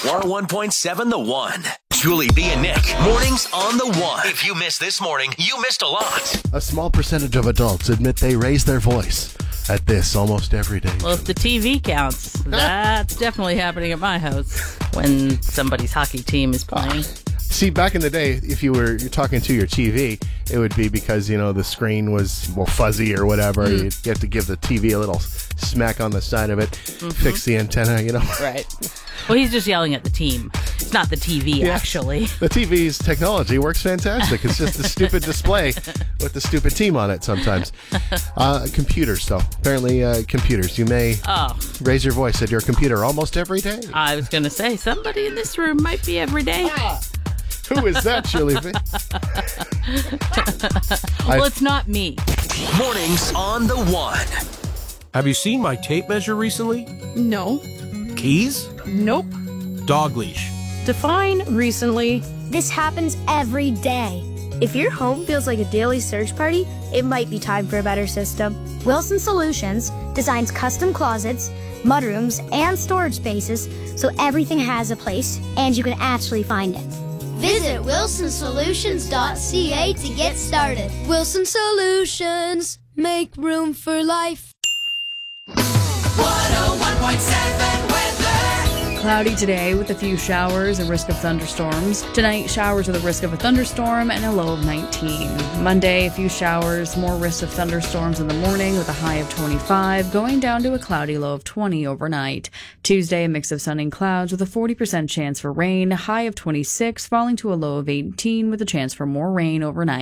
101.7 The One. Julie, B, and Nick. Mornings on The One. If you missed this morning, you missed a lot. A small percentage of adults admit they raise their voice at this almost every day. Well, if the TV counts, that's definitely happening at my house when somebody's hockey team is playing. See, back in the day, if you're talking to your TV, it would be because, the screen was more fuzzy or whatever. You have to give the TV a little smack on the side of it, fix the antenna, Right. Well, he's just yelling at the team. It's not the TV, actually. The TV's technology works fantastic. It's just the stupid display with the stupid team on it sometimes. Computers, though. Apparently, computers. You may raise your voice at your computer almost every day. I was going to say, somebody in this room might be every day. Who is that, Julie B? Well, it's not me. Mornings on The One. Have you seen my tape measure recently? No. Keys? Nope. Dog leash. Define recently. This happens every day. If your home feels like a daily search party, it might be time for a better system. Wilson Solutions designs custom closets, mudrooms, and storage spaces so everything has a place and you can actually find it. Visit wilsonsolutions.ca to get started. Wilson Solutions. Make room for life. 101.7 weather. Cloudy today with a few showers and risk of thunderstorms. Tonight, showers with a risk of a thunderstorm and a low of 19. Monday, a few showers, more risk of thunderstorms in the morning with a high of 25, going down to a cloudy low of 20 overnight. Tuesday, a mix of sun and clouds with a 40% chance for rain, high of 26, falling to a low of 18 with a chance for more rain overnight.